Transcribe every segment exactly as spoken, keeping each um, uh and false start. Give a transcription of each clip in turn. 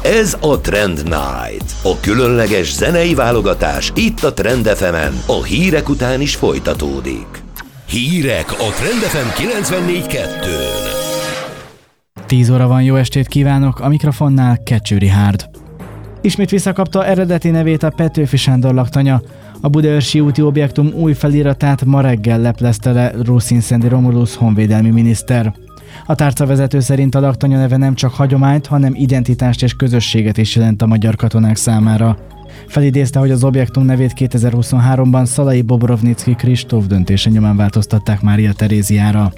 Ez a Trend Night, a különleges zenei válogatás itt a Trend ef emen, a hírek után is folytatódik. Hírek a Trend ef em kilencvennégy kettő. tíz óra van, jó estét kívánok, a mikrofonnál Kecső Richárd. Ismét visszakapta eredeti nevét a Petőfi Sándor laktanya. A Budaörsi úti objektum új feliratát ma reggel leplezte le Ruszín-Szendi Romulus honvédelmi miniszter. A tárcavezető szerint a laktanya neve nem csak hagyományt, hanem identitást és közösséget is jelent a magyar katonák számára. Felidézte, hogy az objektum nevét kétezer-huszonháromban Szalai Bobrovnicki Kristóf döntése nyomán változtatták Mária Teréziára.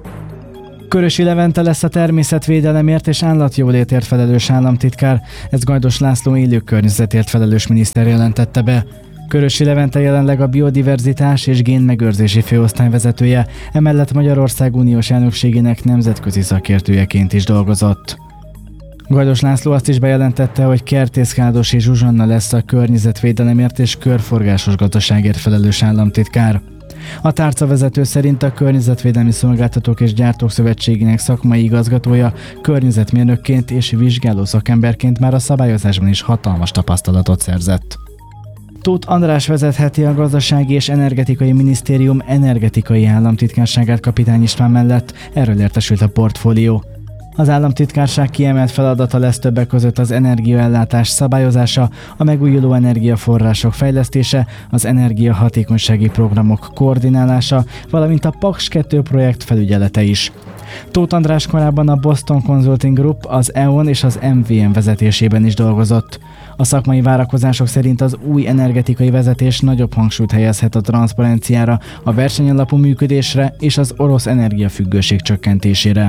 Körösi Levente lesz a természetvédelemért és állatjólétért felelős államtitkár, ezt Gajdos László élő környezetért felelős miniszter jelentette be. Körösi Levente jelenleg a biodiverzitás és génmegőrzési főosztály vezetője, emellett Magyarország uniós elnökségének nemzetközi szakértőjeként is dolgozott. Gajdos László azt is bejelentette, hogy Kertész Károsi Zsuzsanna lesz a környezetvédelemért és körforgásos gazdaságért felelős államtitkár. A tárcavezető szerint a Környezetvédelmi Szolgáltatók és Gyártók Szövetségének szakmai igazgatója környezetmérnökként és vizsgáló szakemberként már a szabályozásban is hatalmas tapasztalatot szerzett. Tóth András vezetheti a Gazdasági és Energetikai Minisztérium energetikai államtitkárságát Kapitány István mellett, erről értesült a Portfólió. Az államtitkárság kiemelt feladata lesz többek között az energiaellátás szabályozása, a megújuló energiaforrások fejlesztése, az energiahatékonysági programok koordinálása, valamint a Paks kettő projekt felügyelete is. Tóth András korábban a Boston Consulting Group, az é o en és az em vé em vezetésében is dolgozott. A szakmai várakozások szerint az új energetikai vezetés nagyobb hangsúlyt helyezhet a transzparenciára, a versenyalapú működésre és az orosz energiafüggőség csökkentésére.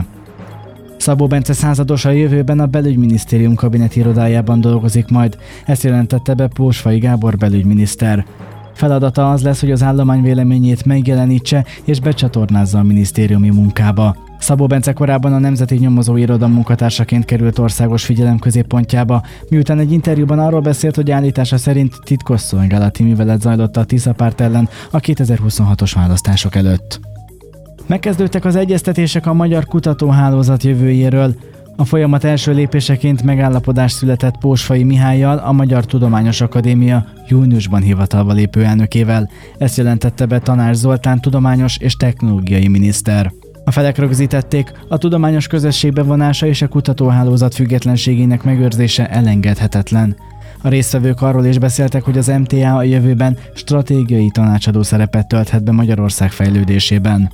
Szabó Bence százados a jövőben a Belügyminisztérium kabinetirodájában dolgozik majd, ezt jelentette be Pósfai Gábor belügyminiszter. Feladata az lesz, hogy az állomány véleményét megjelenítse és becsatornázza a minisztériumi munkába. Szabó Bence korábban a Nemzeti Nyomozóiroda munkatársaként került országos figyelem középpontjába, miután egy interjúban arról beszélt, hogy állítása szerint titkosszolgálati művelet zajlott a Tisza párt ellen a kétezer-huszonhatos választások előtt. Megkezdődtek az egyeztetések a Magyar Kutatóhálózat jövőjéről. A folyamat első lépéseként megállapodás született Pósfai Mihállyal, a Magyar Tudományos Akadémia júniusban hivatalba lépő elnökével. Ezt jelentette be Tanács Zoltán tudományos és technológiai miniszter. A felek rögzítették, a tudományos közösség bevonása és a kutatóhálózat függetlenségének megőrzése elengedhetetlen. A résztvevők arról is beszéltek, hogy az em té á a jövőben stratégiai tanácsadó szerepet tölthet be Magyarország fejlődésében.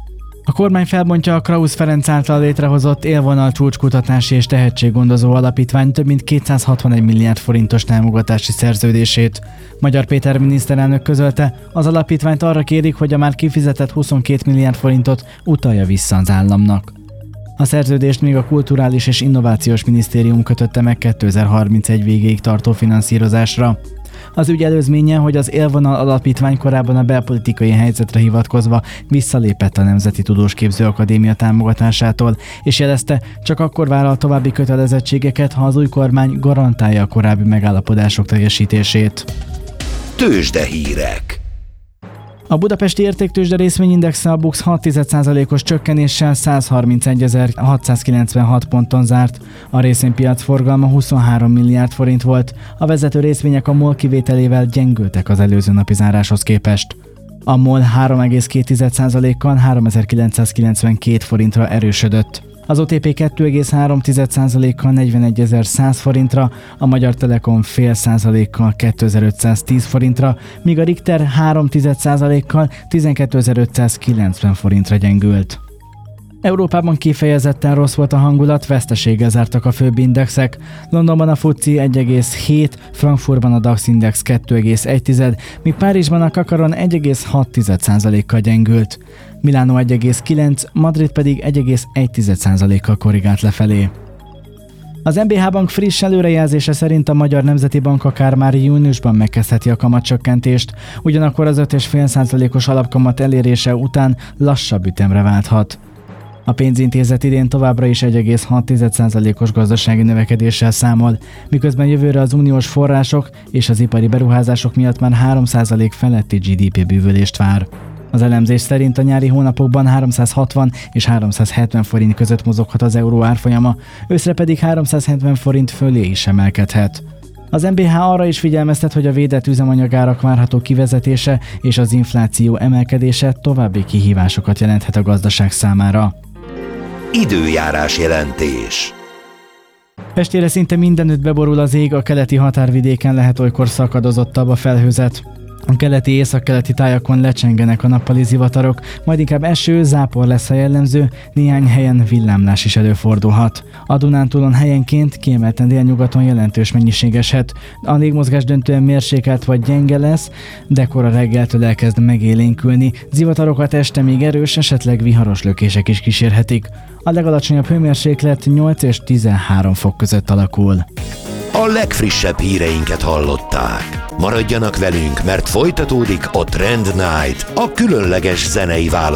A kormány felbontja a Krausz Ferenc által létrehozott élvonal csúcskutatási és tehetséggondozó alapítvány több mint kétszázhatvanegy milliárd forintos támogatási szerződését. Magyar Péter miniszterelnök közölte, az alapítványt arra kérik, hogy a már kifizetett huszonkét milliárd forintot utalja vissza az államnak. A szerződést még a Kulturális és Innovációs Minisztérium kötötte meg kétezer-harmincegy végéig tartó finanszírozásra. Az ügy előzménye, hogy az Élvonal Alapítvány korábban a belpolitikai helyzetre hivatkozva visszalépett a Nemzeti Tudósképző Akadémia támogatásától, és jelezte, csak akkor vállal további kötelezettségeket, ha az új kormány garantálja a korábbi megállapodások teljesítését. Tőzsdehírek. A budapesti értéktőzsde részvényindexe a BUX hat egész egy százalékos csökkenéssel százharmincegy-hatszázkilencvenhat ponton zárt. A részvénypiac forgalma huszonhárom milliárd forint volt, a vezető részvények a MOL kivételével gyengültek az előző napi záráshoz képest. A MOL három egész két százalékkal háromezer-kilencszázkilencvenkét forintra erősödött. Az o té pé kettő egész három százalékkal negyvenegyezer-száz forintra, a Magyar Telekom fél százalékkal kétezer-ötszáztíz forintra, míg a Richter három százalékkal tizenkétezer-ötszázkilencven forintra gyengült. Európában kifejezetten rossz volt a hangulat, veszteséggel zártak a főbb indexek. Londonban a FTSE egy egész hét, Frankfurtban a DAX index kettő egész egy, míg Párizsban a Kakaron egy egész hat százalékkal gyengült. Milánó egy egész kilenc, Madrid pedig egy egész egy százalékkal korrigált lefelé. Az en bé há Bank friss előrejelzése szerint a Magyar Nemzeti Bank akár már júniusban megkezdheti a kamatcsökkentést, ugyanakkor az öt egész öt százalékos alapkamat elérése után lassabb ütemre válthat. A pénzintézet idén továbbra is egy egész hat százalékos gazdasági növekedéssel számol, miközben jövőre az uniós források és az ipari beruházások miatt már három százalék feletti gé dé pé bővülést vár. Az elemzés szerint a nyári hónapokban háromszázhatvan és háromszázhetven forint között mozoghat az euró árfolyama, őszre pedig háromszázhetven forint fölé is emelkedhet. Az en bé há arra is figyelmeztet, hogy a védett üzemanyagárak várható kivezetése és az infláció emelkedése további kihívásokat jelenthet a gazdaság számára. Időjárás jelentés. Estére szinte mindenütt beborul az ég, a keleti határvidéken lehet olykor szakadozottabb a felhőzet. A keleti északkeleti tájakon lecsengenek a nappali zivatarok, majd inkább eső, zápor lesz a jellemző, néhány helyen villámlás is előfordulhat. A Dunántúlon helyenként, kiemelten délnyugaton jelentős mennyiség eshet. A légmozgás döntően mérsékelt vagy gyenge lesz, de kora reggeltől elkezd megélénkülni. Zivatarokat este még erős, esetleg viharos lökések is kísérhetik. A legalacsonyabb hőmérséklet nyolc és tizenhárom fok között alakul. A legfrissebb híreinket hallották. Maradjanak velünk, mert folytatódik a Trend Night, a különleges zenei válogatás.